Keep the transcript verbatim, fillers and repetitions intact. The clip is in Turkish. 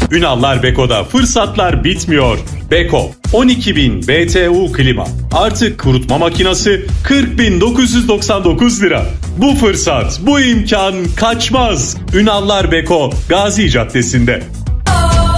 Ünallar Beko'da fırsatlar bitmiyor. Beko on iki bin B T U klima artık kurutma makinesi kırk bin dokuz yüz doksan dokuz lira. Bu fırsat, bu imkan kaçmaz. Ünallar Beko Gazi Caddesi'nde.